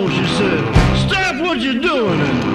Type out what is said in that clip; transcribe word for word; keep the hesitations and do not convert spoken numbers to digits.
on, she said. Stop what you're doing and